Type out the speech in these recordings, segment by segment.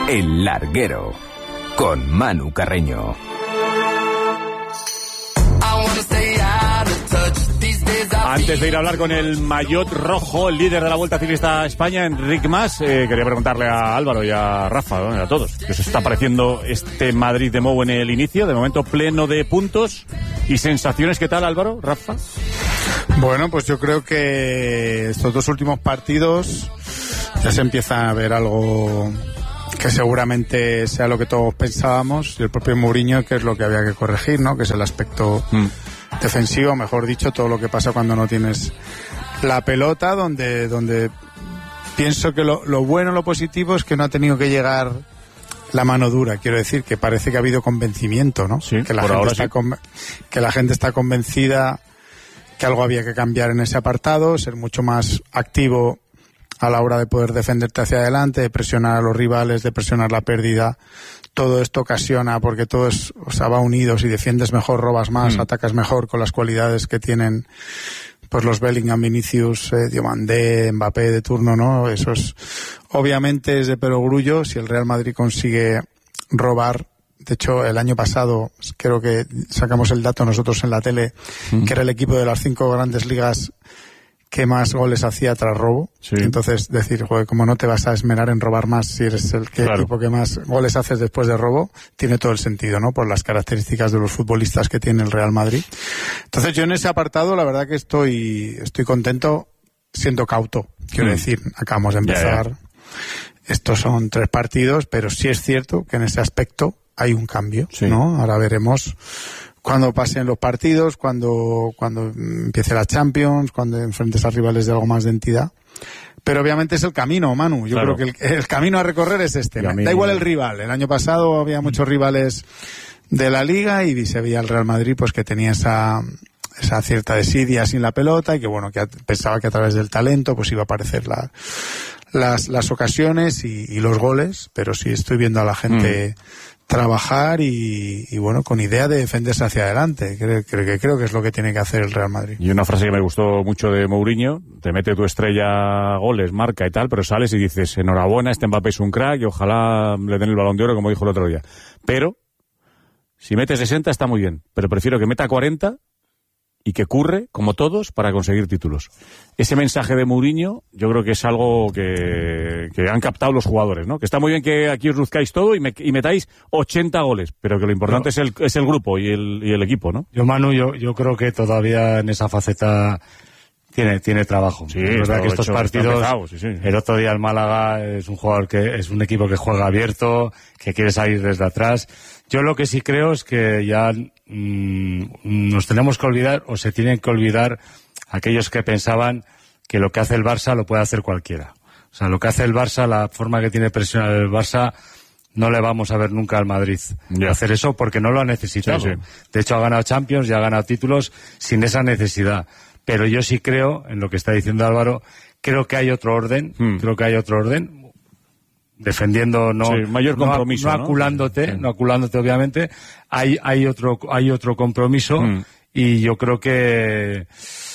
El Larguero, con Manu Carreño. Antes de ir a hablar con el maillot rojo, el líder de la Vuelta Ciclista a España, Enric Mas, quería preguntarle a Álvaro y a Rafa, ¿no? A todos, ¿qué os está pareciendo este Madrid de Mou en el inicio? De momento pleno de puntos y sensaciones. ¿Qué tal, Álvaro? Rafa. Bueno, pues yo creo que estos dos últimos partidos ya se empieza a ver algo que seguramente sea lo que todos pensábamos, y el propio Mourinho, que es lo que había que corregir, ¿no? Que es el aspecto defensivo, mejor dicho, todo lo que pasa cuando no tienes la pelota, donde pienso que lo bueno, lo positivo es que no ha tenido que llegar la mano dura. Quiero decir que parece que ha habido convencimiento, ¿no? Sí, que la gente está convencida que algo había que cambiar en ese apartado, ser mucho más activo a la hora de poder defenderte hacia adelante, de presionar a los rivales, de presionar la pérdida. Todo esto ocasiona, porque todo va unido. Si defiendes mejor, robas más, atacas mejor con las cualidades que tienen pues los Bellingham, Vinicius, Diomandé, Mbappé de turno, ¿no? Eso es, obviamente es de perogrullo si el Real Madrid consigue robar. De hecho, el año pasado, creo que sacamos el dato nosotros en la tele, que era el equipo de las 5 grandes ligas que más goles hacía tras robo. Sí. Entonces, decir, joder, como no te vas a esmerar en robar más si eres el equipo que más goles haces después de robo, tiene todo el sentido, ¿no? Por las características de los futbolistas que tiene el Real Madrid. Entonces, yo en ese apartado, la verdad que estoy contento, siendo cauto. Quiero decir, acabamos de empezar. Estos son 3 partidos, pero sí es cierto que en ese aspecto hay un cambio, ¿no? Ahora veremos cuando pasen los partidos, cuando empiece la Champions, cuando enfrentes a rivales de algo más de entidad. Pero obviamente es el camino, Manu. Yo creo que el camino a recorrer es este. Da igual el rival. El año pasado había muchos rivales de la Liga y se veía el Real Madrid pues que tenía esa cierta desidia sin la pelota y que bueno, que pensaba que a través del talento pues iba a aparecer las ocasiones y los goles. Pero sí estoy viendo a la gente trabajar y bueno, con idea de defenderse hacia adelante. Creo que es lo que tiene que hacer el Real Madrid. Y una frase que me gustó mucho de Mourinho: te mete tu estrella, goles, marca y tal, pero sales y dices, enhorabuena, este Mbappé es un crack y ojalá le den el Balón de Oro, como dijo el otro día. Pero si mete 60 está muy bien, pero prefiero que meta 40 y que curre, como todos, para conseguir títulos. Ese mensaje de Mourinho yo creo que es algo que han captado los jugadores, ¿no? Que está muy bien que aquí os luzcáis todo y metáis 80 goles, pero que lo importante es el grupo y el equipo, ¿no? Manu, yo creo que todavía en esa faceta tiene trabajo. Sí, es verdad que estos partidos, el otro día el Málaga es un equipo que juega abierto, que quiere salir desde atrás. Yo lo que sí creo es que ya nos tenemos que olvidar, o se tienen que olvidar, aquellos que pensaban que lo que hace el Barça lo puede hacer cualquiera. O sea, lo que hace el Barça, la forma que tiene presionar el Barça, no le vamos a ver nunca al Madrid hacer eso porque no lo ha necesitado. Sí. De hecho, ha ganado Champions y ha ganado títulos sin esa necesidad. Pero yo sí creo, en lo que está diciendo Álvaro, creo que hay otro orden, defendiendo, mayor compromiso, no aculándote obviamente, hay otro compromiso y yo creo que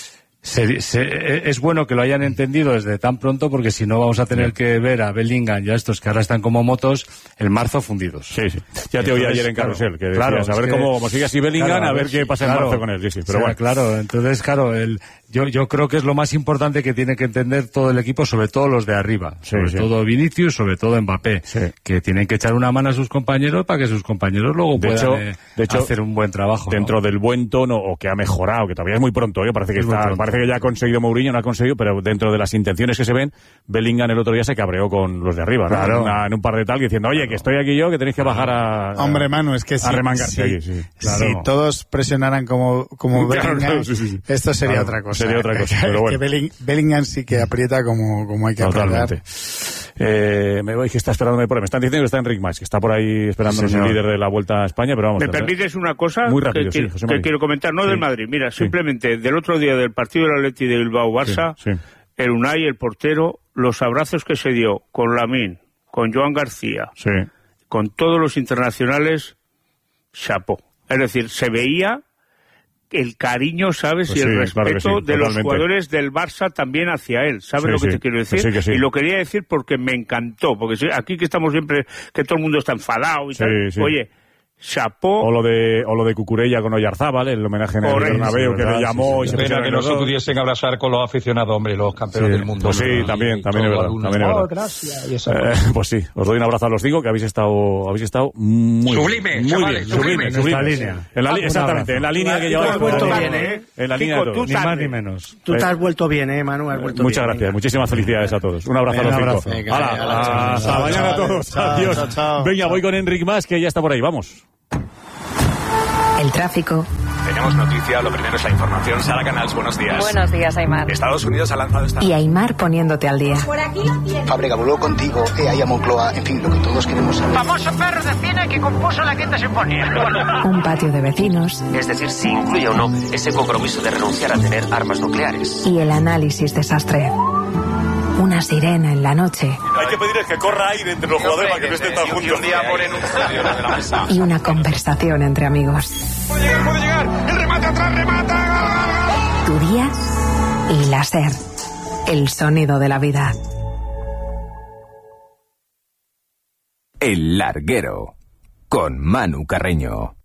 es bueno que lo hayan entendido desde tan pronto, porque si no vamos a tener que ver a Bellingham y a estos que ahora están como motos en marzo fundidos. Sí. Ya te oí ayer en Carrusel, que decías, a ver cómo sigue así Bellingham, a ver qué pasa en marzo con él. Sí, pero bueno. Claro, entonces, yo creo que es lo más importante que tiene que entender todo el equipo, sobre todo los de arriba, sobre todo Vinicius, sobre todo Mbappé, que tienen que echar una mano a sus compañeros para que sus compañeros luego puedan hacer un buen trabajo. Dentro del buen tono, o que ha mejorado, que todavía es muy pronto, parece que ya ha conseguido Mourinho, no ha conseguido, pero dentro de las intenciones que se ven, Bellingham el otro día se cabreó con los de arriba, ¿no? Claro. En un par de tal, diciendo, oye, que estoy aquí yo, que tenéis que bajar a Hombre, Manu, es que remangarse si todos presionaran como Bellingham, esto sería otra cosa. Sería otra cosa, pero bueno. Que Bellingham sí que aprieta como hay que apretar. Me voy, que está esperándome por ahí. Me están diciendo que está Enric Mas, que está por ahí esperándonos el líder de la Vuelta a España, pero vamos. ¿Me permites una cosa muy rápido, que quiero comentar? No del Madrid, mira, simplemente del otro día del partido del Atleti de Bilbao-Barça, el Unai, el portero, los abrazos que se dio con Lamine, con Joan García, con todos los internacionales, chapó. Es decir, se veía el cariño, ¿sabes? Pues y el sí, respeto claro que sí, de los totalmente. jugadores del Barça también hacia él. ¿Sabes Sí, lo que sí, te quiero decir? sí que sí. Y lo quería decir porque me encantó, porque aquí que estamos siempre, que todo el mundo está enfadado y tal. Sí. Oye, chapó. O lo de Cucurella con Oyarzábal, el homenaje en el Bernabéu, que le llamó y se pena que no se dos. pudiesen abrazar con los aficionados, hombre, los campeones del mundo. Pues sí, también es verdad. Gracias. Y Pues sí, os doy un abrazo a los digo, que habéis estado muy sublime, bien. chavales, Sublime. En esta línea. Exactamente, en la línea que lleváis. Tú has vuelto bien, ¿eh? En la línea de todos. Ni más ni menos. Tú te has vuelto bien, Manu, has vuelto Muchas bien. gracias, muchísimas felicidades a todos. Un abrazo a los cinco. Venga, Hasta mañana a todos. Adiós. Venga, voy con Enric Mas, que ya está por ahí. Vamos. El tráfico. Tenemos noticia, lo primero es la información. Sara Canals, buenos días. Buenos días, Aymar. Estados Unidos ha lanzado esta... Y Aymar poniéndote al día. Por aquí lo tienes. Fábrega voló contigo, ahí a Moncloa, en fin, lo que todos queremos saber. Famoso perro de cine que compuso la Quinta Sinfonía. Un patio de vecinos. Es decir, si incluye o no ese compromiso de renunciar a tener armas nucleares. Y el análisis desastre. Una sirena en la noche. Hay que pedirles que corra aire entre los jugadores para que no estén tan juntos. Un día ponen un estudio de la mesa. Y una conversación entre amigos. Puede llegar, el remate atrás, remata. Tu día y la SER. El sonido de la vida. El Larguero, con Manu Carreño.